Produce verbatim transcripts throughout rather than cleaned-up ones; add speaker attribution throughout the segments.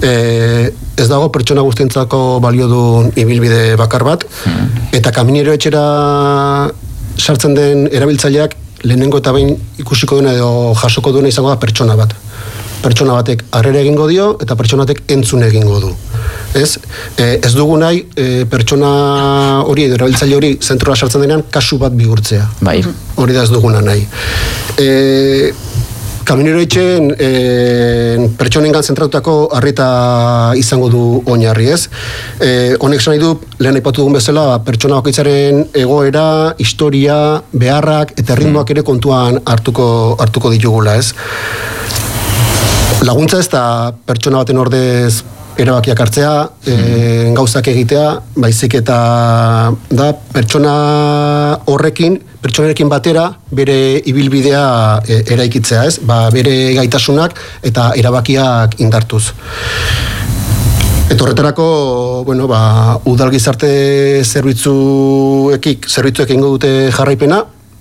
Speaker 1: E, ez dago pertsona guztientzako balio duen ibilbide bakar bat, eta kaminero etxera sartzen den erabiltzaileak lehenengo eta behin ikusiko duena edo jasoko duena izango da pertsona bat. Pertsona batek harrera egingo dio eta pertsona batek entzun egingo du. Ez, e, ez dugu nahi e, pertsona hori edo erabiltzaile hori zentrora sartzen denean kasu bat bihurtzea.
Speaker 2: Bai.
Speaker 1: Hori da ez duguna nahi. E, Kaminero etxeen e, pertsonengan zentratutako arreta izango du oinarri, ez? E, honek esan nahi du, lehen aipatu dugun bezala, pertsona bakoitzaren egoera, historia, beharrak eta ritmoak ere kontuan hartuko, hartuko ditugula, ez? Laguntza ez da pertsona baten ordez erabakiak hartzea, e, gauzak egitea, baizik eta da pertsona horrekin, pertsonarekin batera bere ibilbidea e, eraikitzea, ez? Ba, bere gaitasunak eta erabakiak indartuz. Eta horretarako, bueno, ba, udal gizarte zerbitzuekik, zerbitzuek egingo dute jarraipena,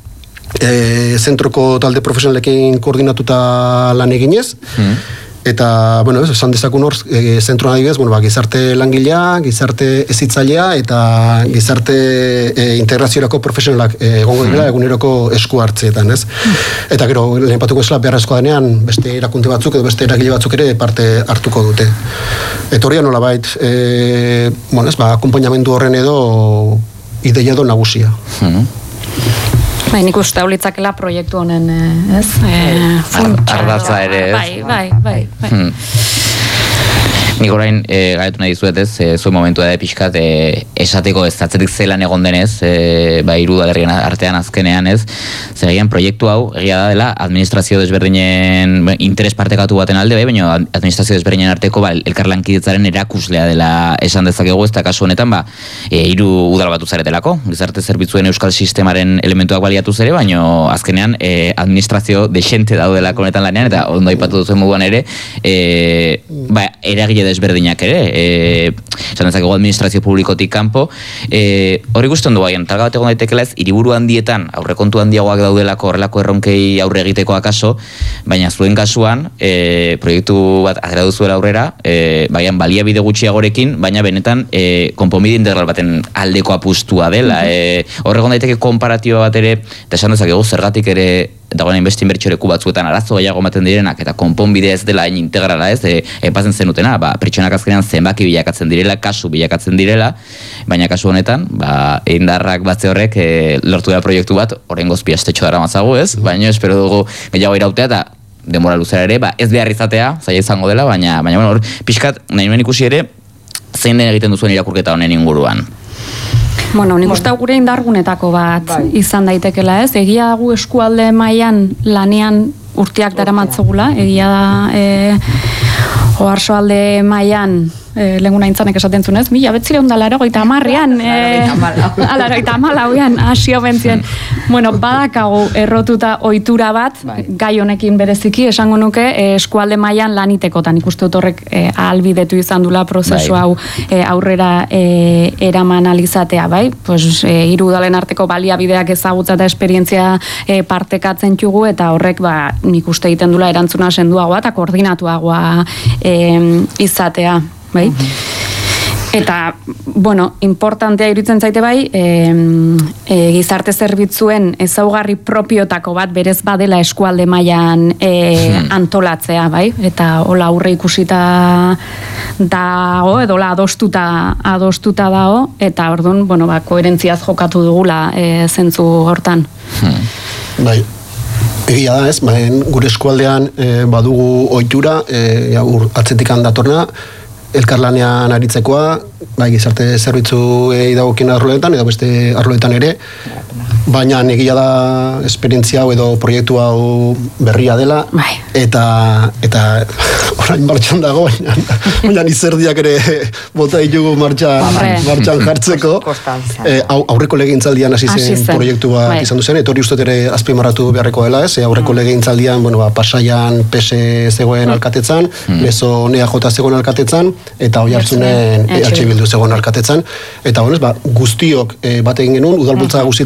Speaker 1: e, zentroko talde profesionalekin koordinatuta lan eginez, mm. Eta, bueno, ez, esan dezakun hor, e, zentroan adibidez, bueno, ba, gizarte langilea, gizarte hezitzailea eta gizarte e, integraziorako profesionalak e, egongo dira eguneroko esku hartzeetan, ez? Eta gero, lehen patuko esela beharrezkoa denean, beste erakunde batzuk edo beste eragile batzuk ere parte hartuko dute. Eta hori nolabait, e, bueno, ez, ba, akompainamendu horren edo ideia edo nagusia.
Speaker 3: Hmm. Bai, nik uste haulitzakela proiektu honen, ez?
Speaker 2: Ardatza ere, ez?
Speaker 3: Bai, bai, bai. bai.
Speaker 2: Hmm. Nik orain e, gaitu nahi dizuet ez, e, zuen momentua da pixkat e, esateko ez atzetik zelan egon denez, e, ba, hiru udalerrien artean azkenean ez, zer egian proiektu hau egia da dela administrazio desberdinen bueno, interes partekatu baten alde, bai, baina administrazio desberdinen arteko ba, elkarlankidetzaren erakuslea dela esan dezakegu ez, eta kasu honetan ba, e, hiru udal batu zaretelako, gizarte zerbitzuen euskal sistemaren elementuak baliatuz ere, baina azkenean e, administrazio desente daudelako honetan lanean, eta ondo aipatu duzuen moduan ere, e, ba, eragile desberdinak ere, eh, esan dezakegu administrazio publikotik kanpo, eh, hori guztien du baian, talga bat egon daitekela ez, hiriburu handietan, aurrekontu handiagoak daudelako horrelako erronkei aurre egiteko akaso, baina zuen kasuan, eh, proiektu bat atera duzuela aurrera, eh, baian baliabide gutxiagorekin, baina benetan eh, konponbide integral baten aldeko apustua dela. Eh, horre egon daiteke konparatiba bat ere, eta esan dezakegu zergatik ere dagoen inbesti inbertsioreku batzuetan arazo gehiago ematen direnak eta konponbide ez dela hain integrala ez, e, epazen zenutena, ba, pertsonak azkenean zenbaki bilakatzen direla, kasu bilakatzen direla, baina kasu honetan, ba, indarrak batze horrek e, lortu da proiektu bat, oraingoz piastetxo dara mazagu ez, baina espero dugu gehiago irautea eta denbora luzera ere, ba, ez behar izatea, zaila izango dela, baina, baina bueno, hor, pixkat, nahi nuen ikusi ere, zein den egiten duzuen irakurketa honen inguruan.
Speaker 3: Bueno, nik uste gure indargunetako bat bai. Izan daitekela ez, egia gu eskualde mailan lanean urteak daramatzegula, egia da e, oarsoalde mailan e, lehenguna intzanek esaten zunez, mila betzireun da larogeita hamarrean, larogeita hamalauean, asio bentzien. Bueno, badakagu errotuta ohitura bat, bai. Gai honekin bereziki, esango nuke, e, eskualde mailan lanitekotan, ikuste dut horrek e, ahalbidetu izan dula prozesu bai. Hau e, aurrera e, eraman alizatea, bai? Pues, e, hiru udalen arteko baliabideak ezagutza eta esperientzia e, partekatzen txugu, eta horrek, ba, nik uste egiten dula erantzuna senduagoa eta koordinatuagoa e, izatea, bai? Mm-hmm. Eta, bueno, importantea iruditzen zaite bai, e, e, gizarte zerbitzuen ezaugarri propiotako bat berez badela eskualde mailan e, antolatzea, bai? Eta hola aurre ikusita dago, edo la adostuta, adostuta dago, eta orduan, bueno, ba, koherentziaz jokatu dugula e, zentzu hortan.
Speaker 1: Bai. Egia da ez, baina gure eskualdean e, badugu ohitura, e, atzetikan datorna, elkarlanean aritzekoa, bai gizarte zerbitzuei dagokien arloetan, edo beste arloetan ere, baina egia da esperientzia hau edo proiektu hau berria dela, bai. eta eta orain martxan dago, baina, baina izerdiak ere bota ditugu martxan, martxan jartzeko. E, aurreko legegintzaldian hasi zen proiektu bat bai. Izan duzen, eta hori uste ere azpimarratu beharreko dela, ez? E, aurreko legegintzaldian, bueno, ba, Pasaian P S zegoen alkatetzan, mm. Lezo N E A J zegoen alkatetzan, eta hoi hartzunen E H Bildu zegoen alkatetzan, eta honez, ba, guztiok e, bat egin genuen, udalbultza guztietan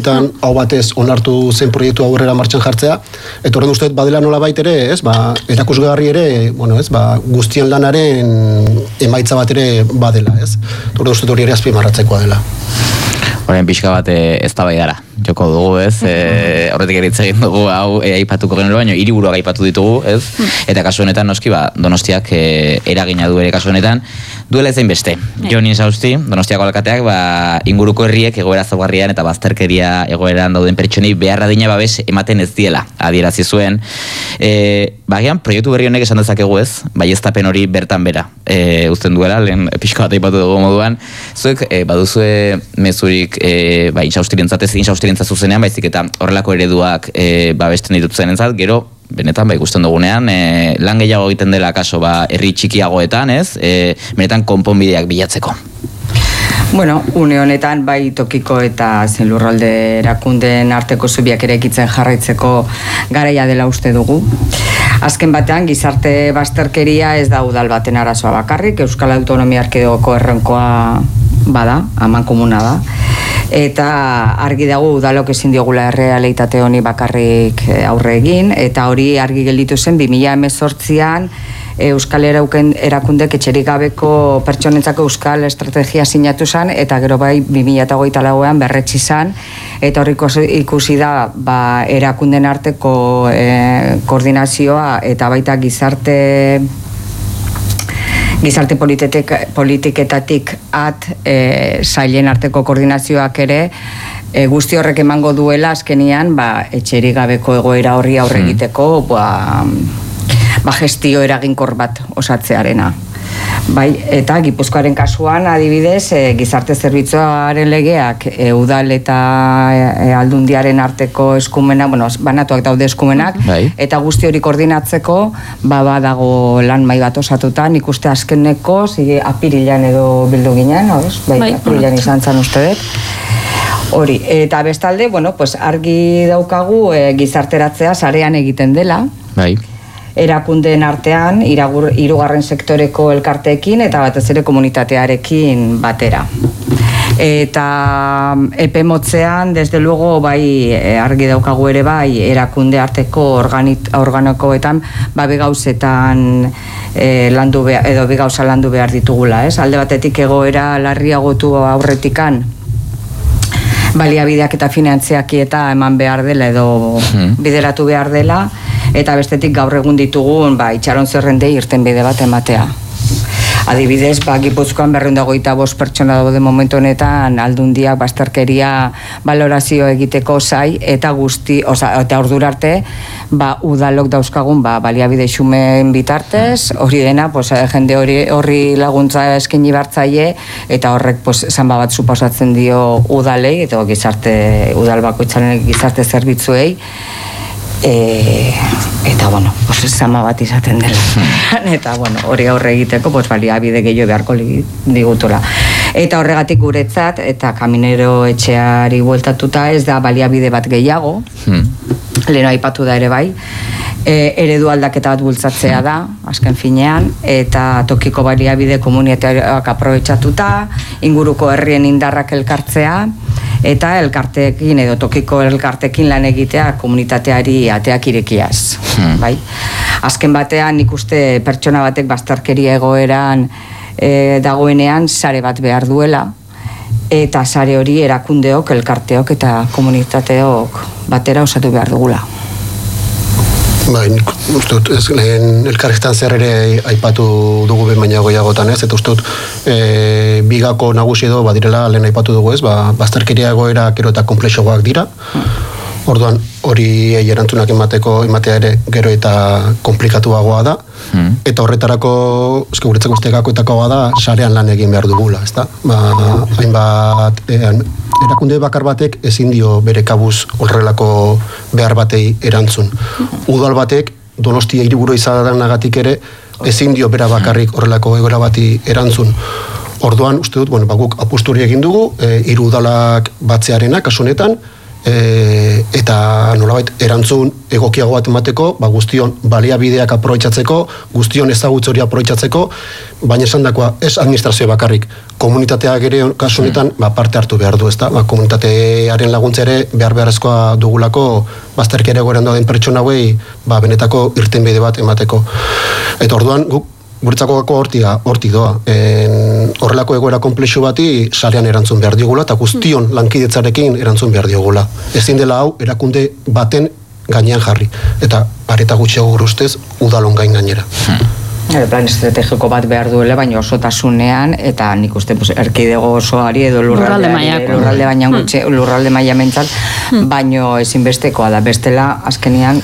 Speaker 1: hau batez onartu zen proiektu aurrera martxan jartzea, eta horren uste badela nola bait ere, ez, ba, erakusgarri ere, bueno, ez, ba, guztien lanaren emaitza bat ere badela, ez. Horren uste hori ere azpimarratzekoa dela.
Speaker 2: Horren pixka bat ez da baidara, joko dugu, ez, e, horretik eritz egin dugu, hau e, aipatuko genero, baina hiriburuak aipatu ditugu, ez, eta kasu honetan noski, ba, Donostiak e, eragina du ere kasu honetan, duela ezain beste. Joni Sausti, Donostiako alkateak, ba, inguruko herriek egoera zaugarrian eta bazterkeria egoeran dauden pertsonei beharra dina babes ematen ez diela, adierazi zuen. E, bagian, proiektu berri honek esan dezakegu ez, baieztapen hori bertan bera, e, uzten duela, lehen pixka bat aipatu dugu moduan, zuek, e, baduzue mezurik e, ba, insaustirientzat ez insaustirientzat zuzenean, baizik eta horrelako ereduak e, babesten ditutzen entzat, gero, benetan, ba, ikusten dugunean, e, lan gehiago egiten dela kaso, ba, herri txikiagoetan, ez, e, benetan konponbideak bilatzeko.
Speaker 4: Bueno, une honetan bai tokiko eta zein lurralde erakundeen arteko zubiak ere ekitzen jarraitzeko garaia dela uste dugu. Azken batean, gizarte bazterkeria ez da udal baten arazoa bakarrik, Euskal Autonomia Erkidegoko errenkoa bada, amankomuna da. Eta argi dago udalok ezin diogula errealitate honi bakarrik aurre egin, eta hori argi gelditu zen bi mila hemezortzian Euskal Erakundek etxerik gabeko pertsonentzako Euskal Estrategia sinatu zen, eta gero bai bi mila hogeita lauean berretsi zen, eta horriko ikusi da ba, erakunden arteko eh, koordinazioa eta baita gizarte gizarte politiketatik at e, sailen arteko koordinazioak ere e, guzti horrek emango duela azkenian ba, etxerik gabeko egoera horri aurre egiteko ba, ba gestio eraginkor bat osatzearena. Bai, eta Gipuzkoaren kasuan adibidez e, gizarte zerbitzuaren legeak e, udal eta e, aldundiaren arteko eskumena, bueno, banatuak daude eskumenak, bai. Eta guzti hori koordinatzeko ba, ba dago lan mai bat osatuta, nik uste azkeneko zige, apirilan edo bildu ginen, bai, bai, apirilan bai. Izan zan uste dut. Hori, eta bestalde, bueno, pues argi daukagu e, gizarteratzea sarean egiten dela. Bai. Erakundeen artean, iragur, hirugarren sektoreko elkarteekin eta batez ere komunitatearekin batera. Eta epe motzean, desde luego, bai, argi daukagu ere bai, erakunde arteko organit, organokoetan, ba, begauzetan e, landu behar, edo begauza landu behar ditugula, ez? Alde batetik egoera larriagotu aurretikan, baliabideak eta finantziaki eta eman behar dela edo bideratu behar dela, eta bestetik gaur egun ditugun ba, itxaron zerrendei irten bide bat ematea. Adibidez, ba, Gipuzkoan berrehun eta hogeita bost pertsona daude momentu honetan aldundiak bazterkeria balorazio egiteko zai eta guzti, oza, eta ordura arte ba, udalok dauzkagun ba, baliabide xumen bitartez, hori dena, pues, jende hori horri laguntza eskaini bartzaile eta horrek pues, zanba bat suposatzen dio udalei eta gizarte, udal bakoitzaren gizarte zerbitzuei. E, eta bueno, pues zama bat izaten dela eta bueno, hori aurre egiteko pues baliabide gehiago beharko digutela eta horregatik guretzat eta Kaminero etxeari bueltatuta ez da baliabide bat gehiago hmm. Lehen aipatu da ere bai e, eredu aldaketa bat bultzatzea da azken finean eta tokiko baliabide komunitarioak aprobetxatuta inguruko herrien indarrak elkartzea eta elkarteekin edo tokiko elkarteekin lan egitea komunitateari ateak irekiaz. Hmm. Bai? Azken batean nik uste pertsona batek bazterkeria egoeran e, dagoenean sare bat behar duela eta sare hori erakundeok, elkarteok eta komunitateok batera osatu behar dugula.
Speaker 1: Bai, uste dut, ez, lehen elkarriztan zer ere aipatu dugu ben baina goiagotan ez, eta uste dut e, bigako nagusi edo badirela lehen aipatu dugu ez, ba, bazterkeria egoera gero eta komplexoak dira, orduan hori erantzunak emateko ematea ere gero eta komplikatuagoa da, hmm. eta horretarako eske guretzako ustekakoetakoa da sarean lan egin behar dugula, ezta? Ba, hainbat e, erakunde bakar batek ezin dio bere kabuz horrelako behar batei erantzun. Udal batek Donostia hiriburu izanagatik ere ezin dio bera bakarrik horrelako egoera bati erantzun. Orduan, uste dut, bueno, ba, guk apustu hori egin dugu, e, hiru udalak batzearena, kasu honetan, e, eta nolabait erantzun egokiago bat emateko, ba, guztion baliabideak aprobetxatzeko, guztion ezagutza hori aprobetxatzeko, baina esan dakoa, ez administrazio bakarrik, komunitateak ere kasu honetan ba, parte hartu behar du, ezta? Ba, komunitatearen laguntza ere behar beharrezkoa dugulako bazterkeria egoeran dauden pertsona hauei ba, benetako irtenbide bat emateko. Eta orduan, guk guretzako hortiga, horti doa. En, horrelako egoera komplexu bati sarean erantzun behar diogula eta guztion lankidetzarekin erantzun behar diogula. Ezin dela hau erakunde baten gainean jarri. Eta pareta gutxiago gure ustez udalon gain gainera.
Speaker 4: El plan estrategiko bat behar duela, baina osotasunean, eta nik uste pues, erkidego osoari edo lurralde, lurralde baina gutxe, lurralde maila mentzat, baino ezinbestekoa da. Bestela, azkenian,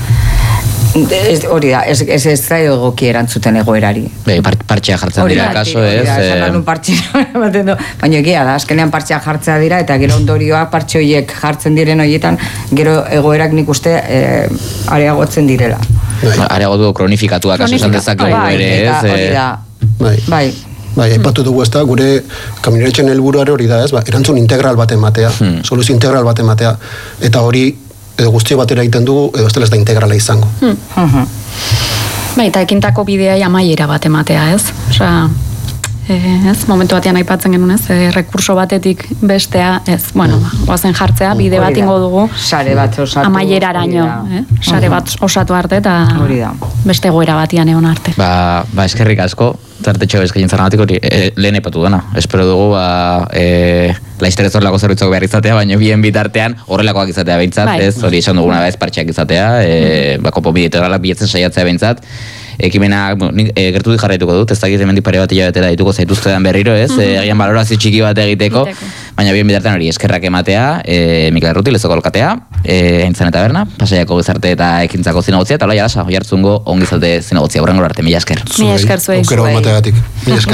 Speaker 4: Ez, hori da, ez, ez, ez zaio egoki erantzuten egoerari.
Speaker 2: Be, par, partxea jartzen
Speaker 4: hori
Speaker 2: dira,
Speaker 4: da,
Speaker 2: kaso ez.
Speaker 4: Hori da, baina egia da, azkenean partxea jartzea dira, eta gero ondorioak partxe horiek jartzen diren horietan, gero egoerak nik uste e, areagotzen direla.
Speaker 2: Areagotu kronifikatuak, kaso esan dezakegu ere ez.
Speaker 4: Hori da,
Speaker 1: bai.
Speaker 4: bai.
Speaker 1: Bai, aipatu dugu ez da, gure kamionetzen helburuare hori da ez, ba, erantzun integral bat ematea, hmm. soluzio integral bat ematea, eta hori edo guztio batera egiten dugu, edo ez da integrala izango.
Speaker 3: Hmm. Uh-huh. Ba, eta ekintako bidea amaiera bat ematea, ez? Osa, ez, momentu batean aipatzen genuen, ez? E, rekurso batetik bestea, ez, bueno, mm. oazen jartzea, bide bat ingo dugu.
Speaker 4: Sare bat osatu.
Speaker 3: Amaiera araño, eh? Sare bat osatu arte eta beste goera batian egon arte.
Speaker 2: Ba, ba eskerrik asko, zartetxo eskaien zaramatik hori, e, lehen epatu dena. Espero dugu, ba, e, laizterez horrelako zerbitzako behar izatea, baina bien bitartean horrelakoak izatea behintzat, bai. Ez, hori esan duguna bez partxeak izatea, e, ba, kopo bidetegralak biletzen saiatzea behintzat, ekimena e, gertu di jarraituko dut, ez dakit hemendik pare bat hilabetera dituko zaituztean berriro, ez, mm -hmm. egian balorazio txiki bat egiteko, baina bien bitartean hori eskerrak ematea, e, Mikel Erruti, Lezoko Alkatea, e, Aintzan eta Berna, Pasaiako Gizarte eta Ekintzako Zinegotzia, eta Olaia Lasa, Oiartzungo Ongizate Zinegotzia, horrengor arte, mila esker.
Speaker 3: Mila esker zuei.
Speaker 1: Aukero emateagatik, mila esker.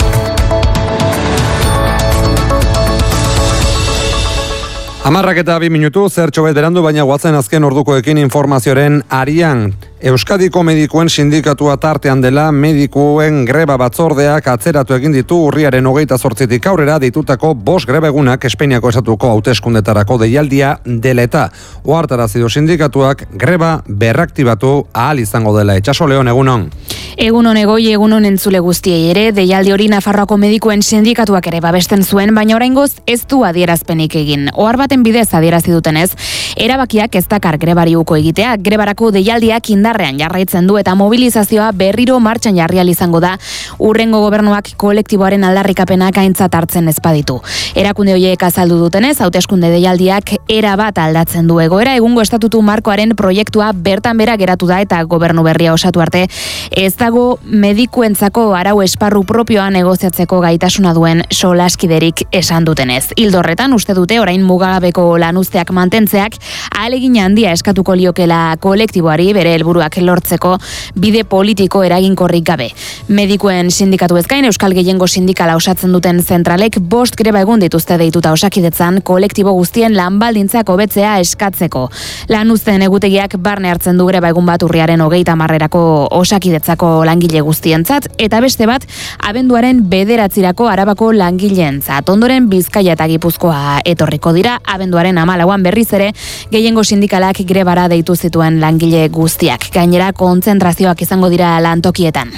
Speaker 5: Amarrak eta bi minutu, zertxo beterandu, baina guatzen azken ordukoekin informazioaren arian. Euskadiko medikuen sindikatua tartean dela, medikuen greba batzordeak atzeratu egin ditu urriaren hogeita zortzitik aurrera ditutako bost greba egunak Espainiako estatuko hauteskundetarako deialdia dela eta ohartarazi du sindikatuak greba berraktibatu ahal izango dela. Etxaso Leon, egunon.
Speaker 6: Egunon egoi, egunon entzule guztiei ere, deialdi hori Nafarroako medikuen sindikatuak ere babesten zuen, baina oraingoz ez du adierazpenik egin. Ohar baten bidez adierazi dutenez, erabakiak ez dakar grebari uko egitea, grebarako deialdiak indarrean jarraitzen du eta mobilizazioa berriro martxan jarri ahal izango da, urrengo gobernuak kolektiboaren aldarrikapenak aintzat hartzen ez baditu. Erakunde horiek azaldu dutenez, hauteskunde deialdiak era bat aldatzen du egoera, egungo estatutu markoaren proiektua bertan bera geratu da eta gobernu berria osatu arte, ez dago medikuentzako arau esparru propioa negoziatzeko gaitasuna duen solaskiderik esan dutenez. Hildorretan uste dute orain mugagabeko lanuzteak mantentzeak ahalegin handia eskatuko liokela kolektiboari bere helburuak lortzeko bide politiko eraginkorrik gabe. Medikuen sindikatu ezkain Euskal Gehiengo sindikala osatzen duten zentralek bost greba egun dituzte deituta Osakidetzan kolektibo guztien lanbaldintzak hobetzea eskatzeko. Lanuzteen egutegiak barne hartzen du greba egun bat urriaren hogeita hamarrerako Osakidetzako langile guztientzat eta beste bat abenduaren bederatzirako Arabako langileentzat. Ondoren Bizkaia eta Gipuzkoa etorriko dira, abenduaren hamalauan berriz ere Gehiengo sindikalak grebara deitu zituen langile guztiak. Gainera kontzentrazioak izango dira lantokietan.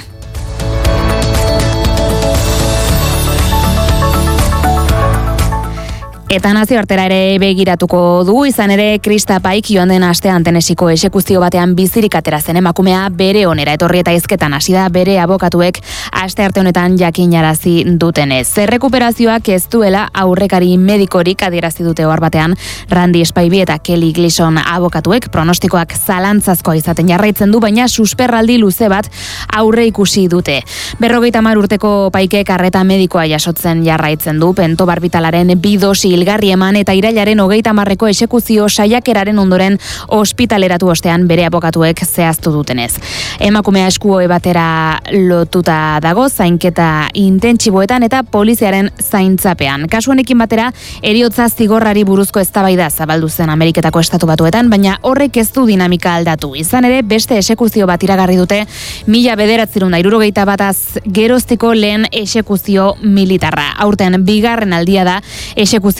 Speaker 6: Eta nazioartera ere begiratuko du, izan ere Kristapaik joan den astean Tenesiko esekuzio batean bizirik atera zen emakumea bere onera etorri eta hizketan hasi da bere abokatuek astearte honetan jakinarazi dutenez. Errekuperazioak ez duela aurrekari medikorik adierazi dute ohar batean Randy Spivey eta Kelly Gleason abokatuek, pronostikoak zalantzazkoa izaten jarraitzen du, baina susperraldi luze bat aurre ikusi dute. Berrogeita hamar urteko Paikek arreta medikoa jasotzen jarraitzen du, pentobarbitalaren bi dosi hilgarri eman eta irailaren hogeita hamarreko esekuzio saiakeraren ondoren ospitaleratu ostean bere abokatuek zehaztu dutenez. Emakumea eskuoe batera lotuta dago, zainketa intentsiboetan eta poliziaren zaintzapean. Kasu honekin batera, heriotza zigorrari buruzko eztabaida zabaldu zen Ameriketako estatu batuetan, baina horrek ez du dinamika aldatu. Izan ere, beste esekuzio bat iragarri dute, mila bederatzirun da hirurogeita bataz geroztiko lehen esekuzio militarra. Aurten bigarren aldia da esekuzio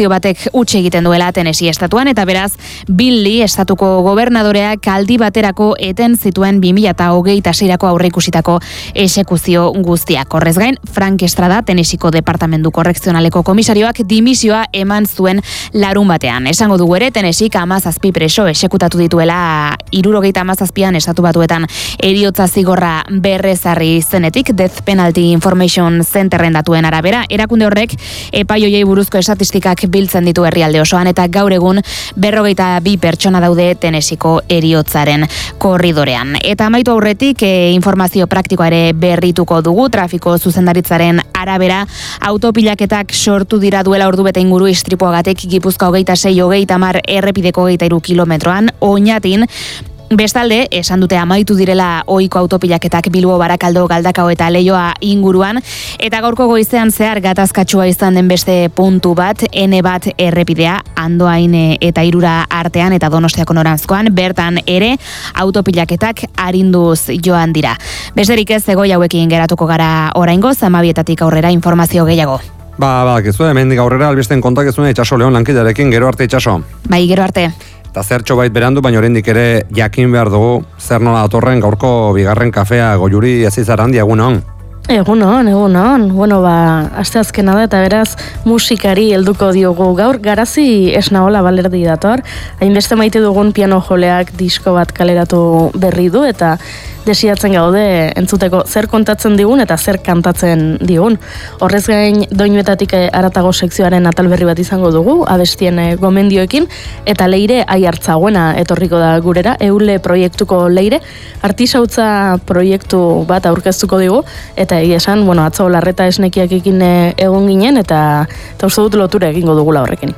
Speaker 6: akordio batek utxe egiten duela Tennessee estatuan, eta beraz, Bill Lee estatuko gobernadoreak aldi baterako eten zituen bi mila hogeita seirako aurreikusitako esekuzio guztiak. Horrez gain, Frank Estrada, Tennesseeko Departamentu Korrekzionaleko komisarioak dimisioa eman zuen larun batean. Esango dugu ere, Tennesseek hamazazpi preso esekutatu dituela hirurogeita hamazazpian estatu batuetan heriotza zigorra berrezarri zenetik, Death Penalty Information Centerren datuen arabera, erakunde horrek epaioiei buruzko estatistikak biltzen ditu herrialde osoan, eta gaur egun berrogeita bi pertsona daude Tennesseeko heriotzaren korridorean. Eta amaitu aurretik e, informazio praktikoa ere berrituko dugu, trafiko zuzendaritzaren arabera, autopilaketak sortu dira duela ordubete inguru istripuagatik Gipuzkoa hogeita sei hogeita hamar errepideko hogeita hiru kilometroan, Oñatin. Bestalde, esan dute amaitu direla ohiko autopilaketak Bilbo, Barakaldo, Galdakao eta Leioa inguruan, eta gaurko goizean zehar gatazkatsua izan den beste puntu bat, N bat errepidea, Andoain eta Irura artean eta Donostiako noranzkoan, bertan ere autopilaketak arinduz joan dira. Besterik ez, egoi hauekin geratuko gara oraingoz, hamabietatik aurrera informazio gehiago.
Speaker 5: Ba, ba, gizu, hemendik aurrera albisten kontakizuna Itxaso Leon lankidearekin, gero arte Itxaso.
Speaker 6: Bai, gero arte.
Speaker 5: Eta zertxo bait berandu, baina oraindik ere jakin behar dugu zer nola datorren gaurko bigarren kafea Goiuri Azizarandi, egunon.
Speaker 7: Egunon, egunon. Bueno, ba, asteazkena da eta beraz musikari helduko diogu gaur. Garazi Esnaola Balerdi dator. Hainbeste maite dugun piano joleak disko bat kaleratu berri du eta desiatzen gaude entzuteko zer kontatzen digun eta zer kantatzen digun. Horrez gain doinuetatik haratago sekzioaren atal berri bat izango dugu, abestien gomendioekin, eta Leire Aiartzagoena etorriko da gurera, Eule proiektuko Leire, artisautza proiektu bat aurkeztuko digu, eta egia esan, bueno, atzo Larreta esnekiakekin egon ginen, eta, eta uste dut lotura egingo dugula horrekin.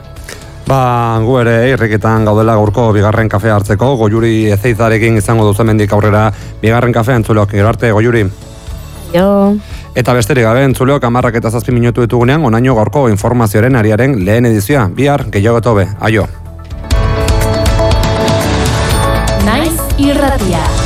Speaker 5: Ba, gu ere irriketan gaudela gaurko bigarren kafea hartzeko, Goiuri Ezeizarekin izango duzu hemendik aurrera bigarren kafea entzuleok, gero arte, Goiuri.
Speaker 7: Jo.
Speaker 5: Eta besterik gabe entzuleok hamarrak eta zazpi minutu ditugunean, onaino gaurko informazioaren ariaren lehen edizioa, bihar gehiago tobe, aio.
Speaker 8: Naiz irratia.